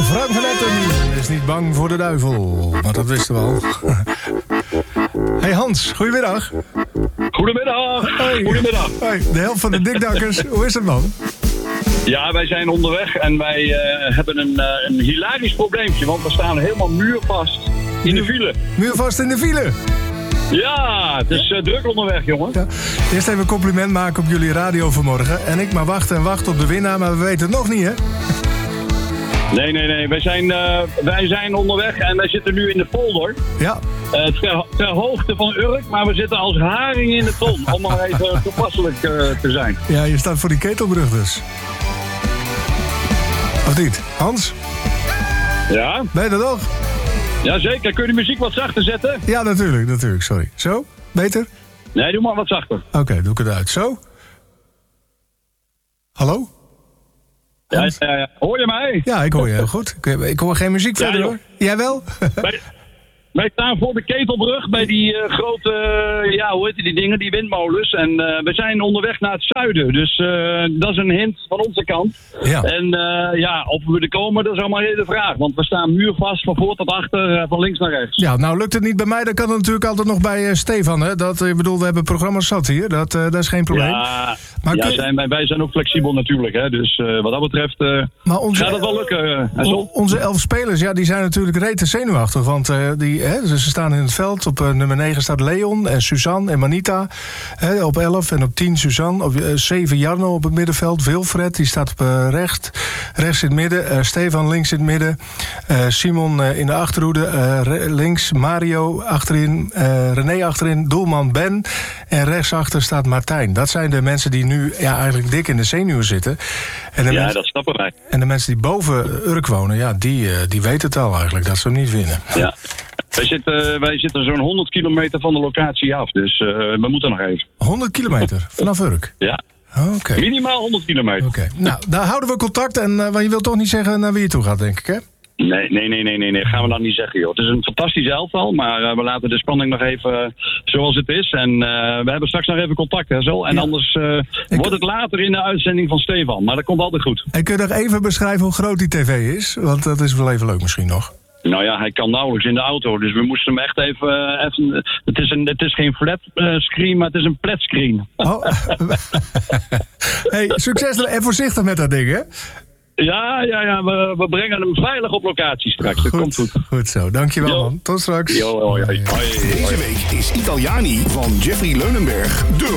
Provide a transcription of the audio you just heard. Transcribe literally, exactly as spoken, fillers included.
Frank van Etten is niet bang voor de duivel. Maar dat wisten we al. Hey Hans, goedemiddag. Goedemiddag. Hey. Goedemiddag. Hey, de helft van de dikdakkers. Hoe is het, man? Ja, wij zijn onderweg en wij uh, hebben een, uh, een hilarisch probleempje. Want we staan helemaal muurvast in de file. Muurvast in de file? Ja, het is uh, druk onderweg, jongen. Ja. Eerst even een compliment maken op jullie radio vanmorgen. En ik maar wachten en wachten op de winnaar, maar we weten het nog niet, hè? Nee, nee, nee. Wij zijn, uh, wij zijn onderweg en wij zitten nu in de polder. Ja. Uh, ter, ter hoogte van Urk, maar we zitten als haring in de ton. Om maar even toepasselijk uh, te zijn. Ja, je staat voor die ketelbrug dus. Of niet? Hans? Ja? Ben je dat nog? Jazeker. Kun je de muziek wat zachter zetten? Ja, natuurlijk, natuurlijk. Sorry. Zo? Beter? Nee, doe maar wat zachter. Oké, okay, doe ik het uit. Zo? Hallo? Ja, ja, ja. Hoor je mij? Ja, ik hoor je heel goed. Ik, ik hoor geen muziek verder, ja, hoor. Jij wel? Wij, wij staan voor de Ketelbrug bij die uh, grote, uh, ja, hoe heet die dingen, die windmolens. En uh, we zijn onderweg naar het zuiden. Dus uh, dat is een hint van onze kant. Ja. En uh, ja, of we er komen, dat is allemaal de vraag. Want we staan muurvast van voor tot achter, uh, van links naar rechts. Ja, nou lukt het niet bij mij, dan kan het natuurlijk altijd nog bij uh, Stefan. Hè? Dat, ik bedoel, we hebben programma's zat hier. Dat, uh, dat is geen probleem. Ja, maar ja kun... zijn, wij, wij zijn ook flexibel natuurlijk. Hè? Dus uh, wat dat betreft uh, maar onze, gaat het wel lukken. Uh, on, onze elf spelers, ja, die zijn natuurlijk rete zenuwachtig. Want uh, die, hè, ze staan in het veld. Op uh, nummer negen staat Leon en Suzanne en Manita. Hè, op elf en op tien Suzanne. Op uh, zeven Jarno op het middenveld. Wilfred, die staat op uh, rechts. Rechts in het midden. Uh, Stefan links in het midden. Uh, Simon uh, in de achterhoede. Uh, re- links Mario achterin. Uh, René achterin. Doelman Ben. En rechtsachter staat Martijn. Dat zijn de mensen die nu ja, eigenlijk dik in de zenuwen zitten. En de ja, mens... dat snappen wij. En de mensen die boven Urk wonen, ja, die, uh, die weten het al eigenlijk. Dat ze hem niet winnen. Ja. Wij zitten, wij zitten zo'n honderd kilometer van de locatie af, dus uh, we moeten nog even. honderd kilometer vanaf Urk? Ja. Oké. Okay. Minimaal honderd kilometer. Oké. Okay. Nou, daar houden we contact. En uh, want je wilt toch niet zeggen naar wie je toe gaat, denk ik, hè? Nee, nee, nee, nee, nee, nee. Gaan we dan niet zeggen, joh. Het is een fantastisch elftal, maar uh, we laten de spanning nog even uh, zoals het is. En uh, we hebben straks nog even contact, hè, zo. En ja. anders uh, ik... wordt het later in de uitzending van Stefan. Maar dat komt altijd goed. En kun je nog even beschrijven hoe groot die tv is? Want dat is wel even leuk misschien nog. Nou ja, hij kan nauwelijks in de auto, dus we moesten hem echt even... Uh, even het, is een, het is geen flat uh, screen, maar het is een plat screen. Oh. Hey, succes en voorzichtig met dat ding, hè? Ja, ja, ja, we, we brengen hem veilig op locatie straks. Dat goed, komt goed. Goed zo, dankjewel jo. man. Tot straks. Jo, hoi, hoi. Hoi. Deze week is Italiani van Jeffrey Leunenberg de